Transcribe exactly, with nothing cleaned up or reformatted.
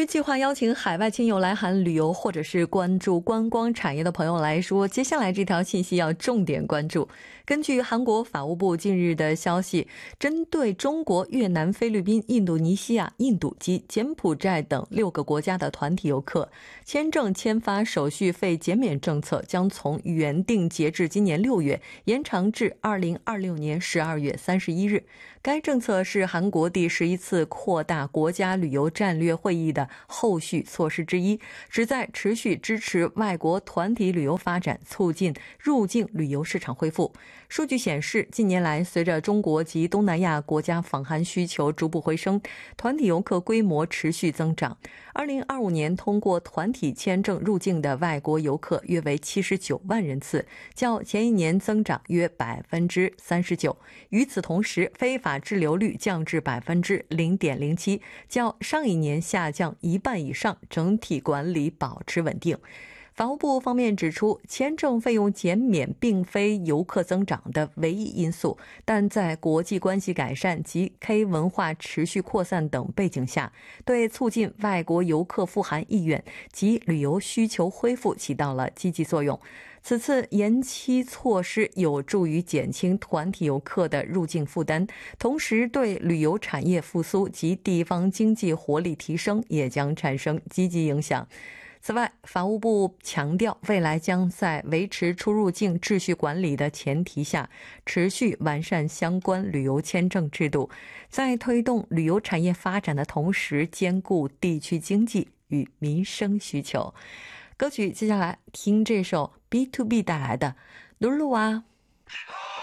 于计划邀请海外亲友来韩旅游或者是关注观光产业的朋友来说，接下来这条信息要重点关注。根据韩国法务部近日的消息，针对中国、越南、菲律宾、印度尼西亚、印度及柬埔寨等六个国家的团体游客，签证签发手续费减免政策将从原定截至今年六月延长至二零二六年十二月三十一日。该政策是韩国第十一次扩大国家旅游战略会议的后续措施之一，旨在持续支持外国团体旅游发展，促进入境旅游市场恢复。数据显示，近年来随着中国及东南亚国家访韩需求逐步回升，团体游客规模持续增长。二零二五年通过团体签证入境的外国游客约为七十九万人次，较前一年增长约百分之三十九。与此同时，非法滞留率降至百分之零点零七，较上一年下降一半以上，整体管理保持稳定。法务部方面指出，签证费用减免并非游客增长的唯一因素，但在国际关系改善及 K 文化持续扩散等背景下，对促进外国游客赴韩意愿及旅游需求恢复起到了积极作用。此次延期措施有助于减轻团体游客的入境负担，同时对旅游产业复苏及地方经济活力提升也将产生积极影响。此外，法务部强调，未来将在维持出入境秩序管理的前提下，持续完善相关旅游签证制度，在推动旅游产业发展的同时，兼顾地区经济与民生需求。歌曲接下来听这首 B to B 带来的《努鲁哇》。